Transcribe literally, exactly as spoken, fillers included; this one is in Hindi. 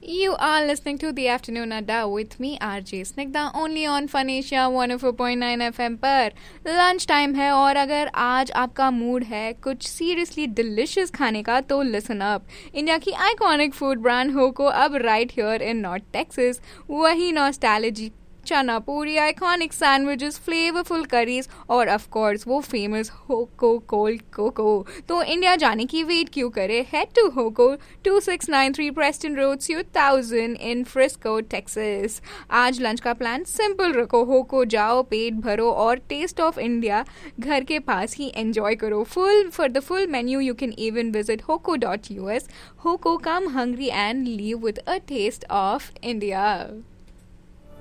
You are listening to The Afternoon Adda with me, R J Snigdha, only on Fun Asia one oh four point nine F M पर लंच टाइम है और अगर आज आपका मूड है कुछ सीरियसली डिलिशियस खाने का तो लिसन अप। इंडिया की आइकॉनिक फूड ब्रांड होको अब right here in north Texas वही नॉस्टैल्जी चना पूरी आइकॉनिक सैंडविचेस फ्लेवरफुल करीज और ऑफ कोर्स वो फेमस होको कोल्ड कोको। तो इंडिया जाने की वेट क्यों करे, head to होको to six nine three Preston road suite thousand in Frisco Texas. आज लंच का प्लान सिंपल रखो, होको जाओ, पेट भरो और टेस्ट ऑफ इंडिया घर के पास ही एंजॉय करो। Full for the full menu you can even visit होको dot U S. होको come hungry and leave with a test of India.